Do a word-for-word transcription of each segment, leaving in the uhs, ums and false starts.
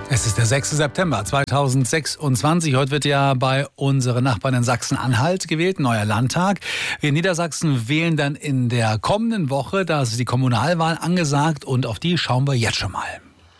Es ist der sechste September zweitausendsechsundzwanzig. Heute wird ja bei unseren Nachbarn in Sachsen-Anhalt gewählt, neuer Landtag. Wir in Niedersachsen wählen dann in der kommenden Woche, da ist die Kommunalwahl angesagt und auf die schauen wir jetzt schon mal.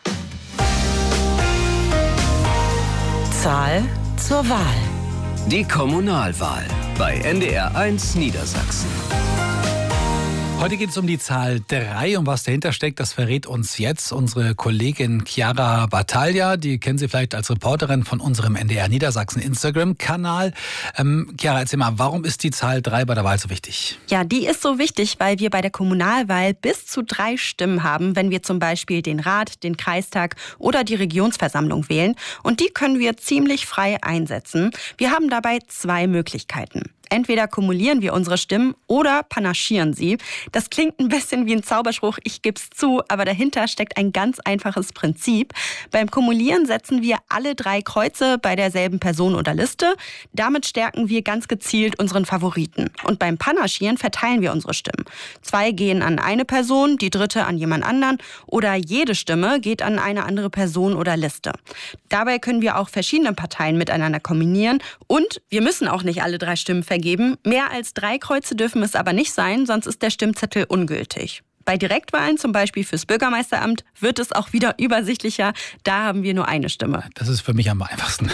Zahl zur Wahl. Die Kommunalwahl bei N D R eins Niedersachsen. Heute geht es um die Zahl drei und was dahinter steckt, das verrät uns jetzt unsere Kollegin Chiara Battaglia. Die kennen Sie vielleicht als Reporterin von unserem N D R Niedersachsen Instagram-Kanal. Ähm, Chiara, erzähl mal, warum ist die Zahl drei bei der Wahl so wichtig? Ja, die ist so wichtig, weil wir bei der Kommunalwahl bis zu drei Stimmen haben, wenn wir zum Beispiel den Rat, den Kreistag oder die Regionsversammlung wählen. Und die können wir ziemlich frei einsetzen. Wir haben dabei zwei Möglichkeiten. Entweder kumulieren wir unsere Stimmen oder panaschieren sie. Das klingt ein bisschen wie ein Zauberspruch, ich geb's zu, aber dahinter steckt ein ganz einfaches Prinzip. Beim Kumulieren setzen wir alle drei Kreuze bei derselben Person oder Liste. Damit stärken wir ganz gezielt unseren Favoriten. Und beim Panaschieren verteilen wir unsere Stimmen. Zwei gehen an eine Person, die dritte an jemand anderen oder jede Stimme geht an eine andere Person oder Liste. Dabei können wir auch verschiedene Parteien miteinander kombinieren und wir müssen auch nicht alle drei Stimmen vergeben. Mehr als drei Kreuze dürfen es aber nicht sein, sonst ist der Stimmzettel ungültig. Bei Direktwahlen, zum Beispiel fürs Bürgermeisteramt, wird es auch wieder übersichtlicher. Da haben wir nur eine Stimme. Das ist für mich am einfachsten.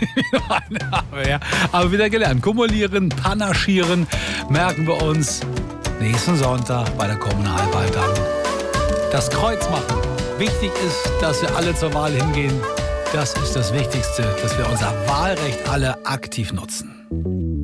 Aber wieder gelernt. Kumulieren, panaschieren, merken wir uns nächsten Sonntag bei der Kommunalwahl dann. Das Kreuz machen. Wichtig ist, dass wir alle zur Wahl hingehen. Das ist das Wichtigste, dass wir unser Wahlrecht alle aktiv nutzen.